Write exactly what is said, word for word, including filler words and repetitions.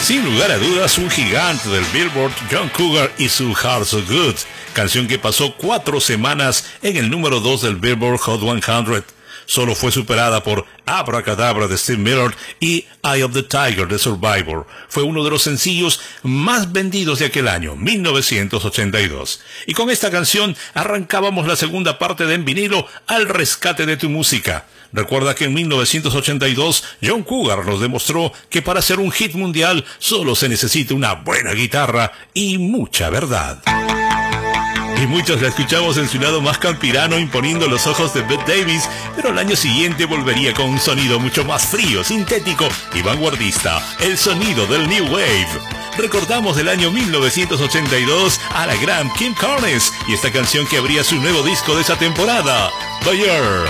Sin lugar a dudas, un gigante del Billboard, John Cougar y su Heart So Good, canción que pasó cuatro semanas en el número dos del Billboard Hot cien. Solo fue superada por Abracadabra de Steve Miller y Eye of the Tiger de Survivor. Fue uno de los sencillos más vendidos de aquel año, mil novecientos ochenta y dos. Y con esta canción arrancábamos la segunda parte de En Vinilo, Al Rescate de tu Música. Recuerda que en mil novecientos ochenta y dos John Cougar nos demostró que para hacer un hit mundial solo se necesita una buena guitarra y mucha verdad. Y muchos la escuchamos en su lado más campirano, imponiendo los ojos de Bette Davis, pero al año siguiente volvería con un sonido mucho más frío, sintético y vanguardista, el sonido del New Wave. Recordamos del año mil novecientos ochenta y dos a la gran Kim Carnes y esta canción que abría su nuevo disco de esa temporada, Bayer.